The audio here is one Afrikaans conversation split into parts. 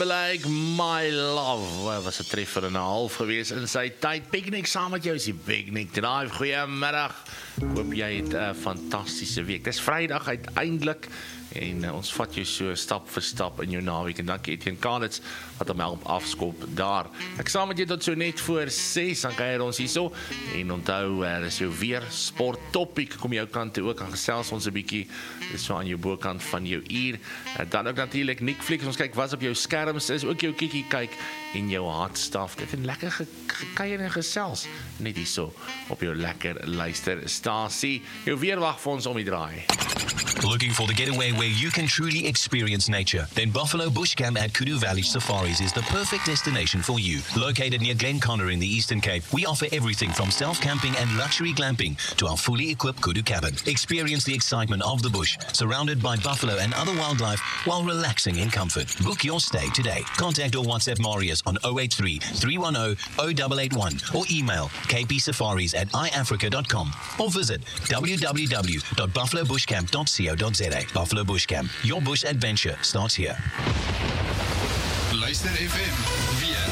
Like my love, was 'n treffer en 'n half gewees in sy tyd. Picnic saam met jou is die Picnic Drive. Goeiemiddag. Ek hoop jy het 'n fantastiese week. Dis Vrydag uiteindelik en ons vat jou so stap vir stap in jou naweek. En dankie Etienne Kalitz wat hom help afskop daar. Ek saam met jou tot so net voor 6, dan kuier ons hierso. En onthou, is jou weer sport topic. Kom jou kant toe ook, aan gesels ons 'n bietjie. Dis so aan jou bokant van jou uur. Dan ook natuurlik Netflix. Ons kyk wat op jou skerms is, ook jou kiekie kyk en jou hartstaf. Dit is lekker gekuier en gesels. Net hierso op jou lekker luisterstasie. Jou weer wag vir ons om die draai. Looking for the getaway where you can truly experience nature? Then Buffalo Bush Camp at Kudu Valley Safaris is the perfect destination for you. Located near Glenconnor in the Eastern Cape, we offer everything from self-camping and luxury glamping to our fully equipped Kudu cabin. Experience the excitement of the bush, surrounded by buffalo and other wildlife while relaxing in comfort. Book your stay today. Contact or WhatsApp Marius on 083 310 0881 or email kpsafaris@iafrica.com or visit www.buffalobushcamp.co.za. Buffalo Bush Camp. Your bush adventure starts here. Luister FM weer.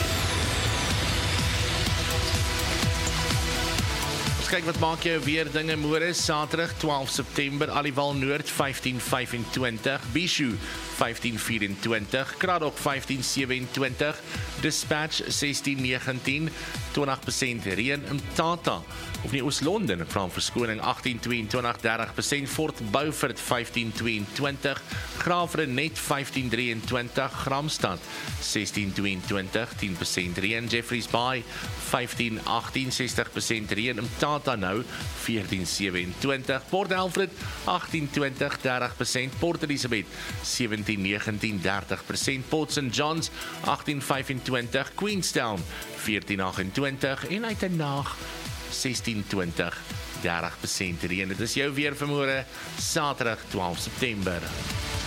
Kyk wat maak jy weer dinge môre Saterdag 12 September Aliwal Noord 1525 Bishu 1524 Kraddock 1527 Dispatch 1619 20% reën in Tata of nie Oos-London van verskoning 1822 30% Fort Beaufort 1522 Graafrenet 1523 Gramstad 1622 10% reën Jeffreys Bay 1518 60% reën in Tata nou 1427 Port Alfred 1820 30% Port Elizabeth 1719 30% Port St John's 1825 Queenstown 1428 en Uitenhaag 1620 30% reën. Dit is jou weer vanmôre Saterdag 12 September.